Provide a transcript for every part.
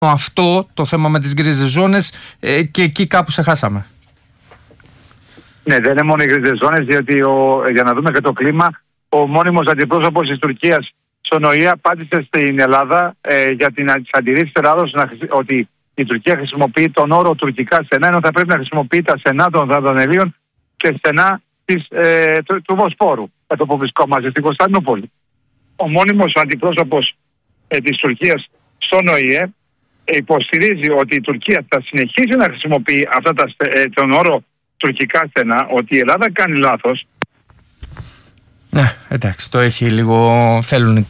αυτό το θέμα με τις γκρίζες ζώνες και εκεί κάπου σε χάσαμε. Ναι, δεν είναι μόνο οι γκρίζες ζώνες, διότι για να δούμε και το κλίμα, ο μόνιμος αντιπρόσωπος της Τουρκίας στον ΟΗΕ απάντησε στην Ελλάδα για τις αντιρρήσεις της Ελλάδος ότι η Τουρκία χρησιμοποιεί τον όρο τουρκικά στενά, ενώ θα πρέπει να χρησιμοποιεί τα στενά των Δαρδανελίων και στενά του Βοσπόρου, εδώ που βρισκόμαστε στην Κωνσταντινούπολη. Ο μόνιμος αντιπρόσωπος της Τουρκίας στον ΟΗΕ υποστηρίζει ότι η Τουρκία θα συνεχίσει να χρησιμοποιεί τον όρο τουρκικά στενά, ότι η Ελλάδα κάνει λάθος. Ναι, εντάξει, το έχει λίγο,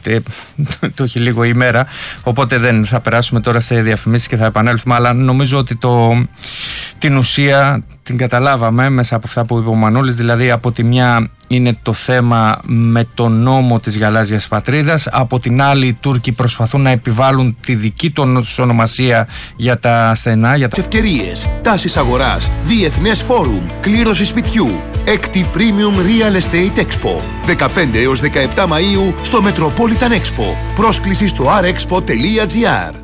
το έχει λίγο η μέρα, οπότε δεν θα περάσουμε τώρα σε διαφημίσεις και θα επανέλθουμε, αλλά νομίζω ότι την ουσία την καταλάβαμε μέσα από αυτά που είπε ο Μανώλης, δηλαδή από τη μια είναι το θέμα με τον νόμο της γαλάζιας πατρίδας, από την άλλη οι Τούρκοι προσπαθούν να επιβάλλουν τη δική τους ονομασία για τα στενά. Ευκαιρίες, τάσεις αγοράς, διεθνές φόρουμ, κλήρωση σπιτιού, έκτη Premium Real Estate Expo, 15 έως 17 Μαΐου στο Metropolitan Expo. Πρόσκληση στο rexpo.gr.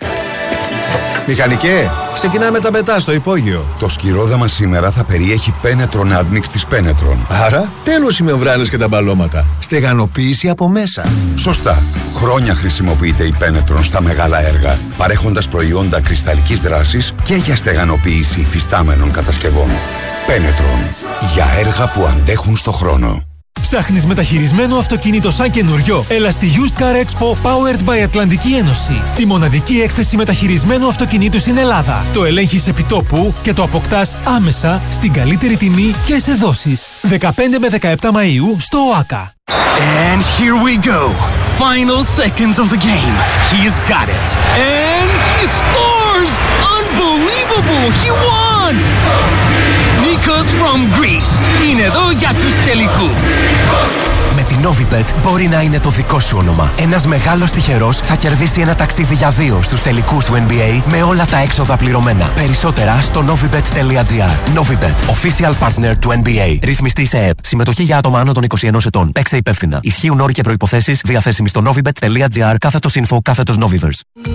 Μηχανικέ, ξεκινάμε τα μετά στο υπόγειο. Το σκυρόδαμα σήμερα θα περιέχει Penetron Admix της Penetron. Άρα, τέλος οι μεμβράνες και τα μπαλώματα. Στεγανοποίηση από μέσα. Σωστά. Χρόνια χρησιμοποιείται η Penetron στα μεγάλα έργα, παρέχοντας προϊόντα κρυσταλλικής δράσης και για στεγανοποίηση υφιστάμενων κατασκευών. Penetron. Για έργα που αντέχουν στο χρόνο. Ψάχνεις μεταχειρισμένο αυτοκίνητο σαν καινούριο? Έλα στη Used Car Expo Powered by Ατλαντική Ένωση. Τη μοναδική έκθεση μεταχειρισμένου αυτοκινήτου στην Ελλάδα. Το ελέγχεις επιτόπου και το αποκτάς άμεσα στην καλύτερη τιμή και σε δόσεις. 15 με 17 Μαΐου στο ΟΑΚΑ. And here we go. Final seconds of the game. He's got it. And he scores! Unbelievable! He won! Nikos from Greece. Είναι εδώ για τους τελικούς. Με την Novibet μπορεί να είναι το δικό σου όνομα. Ένας μεγάλος τυχερός θα κερδίσει ένα ταξίδι για 2 στους τελικούς του NBA με όλα τα έξοδα πληρωμένα. Περισσότερα στο novibet.gr. Novibet, official partner του NBA. Ρυθμιστή σε ΕΕΠ. Συμμετοχή για άτομα άνω των 21 ετών. Παίξε υπεύθυνα. Ισχύουν όροι και προϋποθέσεις διαθέσιμοι στο novibet.gr/info/Noviverse.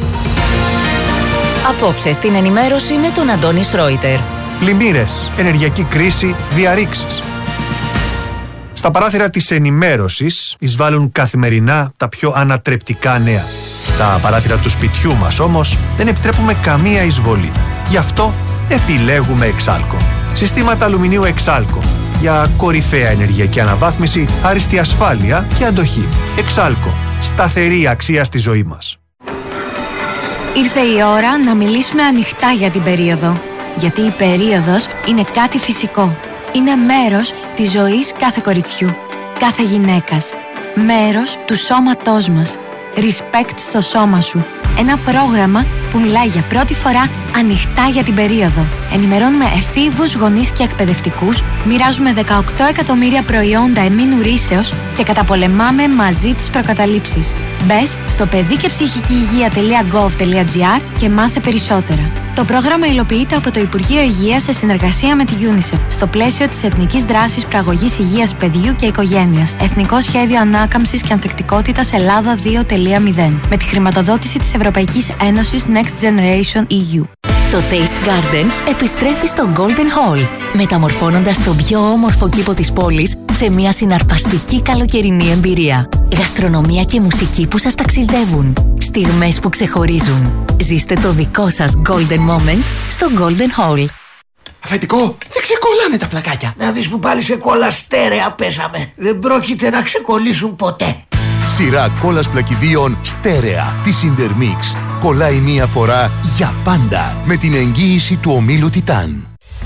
Απόψε στην ενημέρωση με τον Αντώνη Σρόιτερ. Πλημμύρες, ενεργειακή κρίση, διαρρήξεις. Στα παράθυρα της ενημέρωσης εισβάλλουν καθημερινά τα πιο ανατρεπτικά νέα. Στα παράθυρα του σπιτιού μας όμως δεν επιτρέπουμε καμία εισβολή. Γι' αυτό επιλέγουμε Εξάλκο. Συστήματα αλουμινίου Εξάλκο για κορυφαία ενεργειακή αναβάθμιση, άριστη ασφάλεια και αντοχή. Εξάλκο. Σταθερή αξία στη ζωή μας. Ήρθε η ώρα να μιλήσουμε ανοιχτά για την περίοδο. Γιατί η περίοδος είναι κάτι φυσικό. Είναι μέρος της ζωής κάθε κοριτσιού, κάθε γυναίκας. Μέρος του σώματός μας. Respect στο σώμα σου. Ένα πρόγραμμα που μιλάει για πρώτη φορά ανοιχτά για την περίοδο. Ενημερώνουμε εφήβους, γονείς και εκπαιδευτικούς, μοιράζουμε 18 εκατομμύρια προϊόντα εμμήνου ρύσεως και καταπολεμάμε μαζί τις προκαταλήψεις. Μπες στο παιδικεψυχικηυγεία.gov.gr και μάθε περισσότερα. Το πρόγραμμα υλοποιείται από το Υπουργείο Υγείας σε συνεργασία με τη UNICEF στο πλαίσιο της Εθνικής Δράσης Προαγωγής Υγείας Παιδιού και Οικογένειας. Εθνικό Σχέδιο Ανάκαμψης και Ανθεκτικότητας Ελλάδα 2.0. Με τη χρηματοδότηση της Ευρωπαϊκής Ένωσης Next Generation EU. Το Taste Garden επιστρέφει στο Golden Hall, μεταμορφώνοντας τον πιο όμορφο κήπο της πόλης σε μια συναρπαστική καλοκαιρινή εμπειρία. Γαστρονομία και μουσική που σας ταξιδεύουν. Στιγμές που ξεχωρίζουν. Ζήστε το δικό σας Golden Moment στο Golden Hall. Αφεντικό, δεν ξεκολλάνε τα πλακάκια. Να δεις που πάλι σε κόλλα στέρεα πέσαμε. Δεν πρόκειται να ξεκολλήσουν ποτέ. Σειρά κόλλας πλακιδίων στέρεα της Intermix. Κολλάει μία φορά για πάντα με την εγγύηση του ομίλου Τιτάν.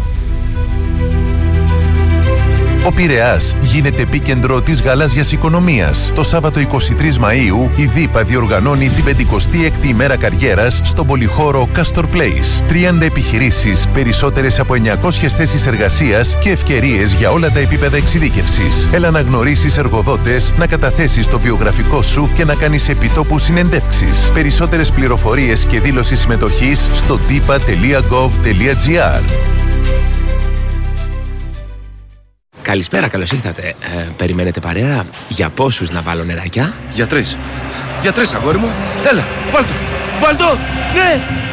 Ο Πειραιάς γίνεται επίκεντρο της γαλάζιας οικονομίας. Το Σάββατο 23 Μαΐου η ΔΥΠΑ διοργανώνει την 56η ημέρα καριέρας στον πολυχώρο Castor Place. 30 επιχειρήσεις, περισσότερες από 900 θέσεις εργασίας και ευκαιρίες για όλα τα επίπεδα εξειδίκευσης. Έλα να γνωρίσεις εργοδότες, να καταθέσεις το βιογραφικό σου και να κάνεις επιτόπου συνεντεύξεις. Περισσότερες πληροφορίες και δήλωση συμμετοχής στο dipa.gov.gr. Καλησπέρα, καλώς ήρθατε. Περιμένετε παρέα? Για πόσους να βάλω νεράκια? Για 3. Για 3, αγόρι μου. Έλα, βάλ' το. Παλτό! Ναι!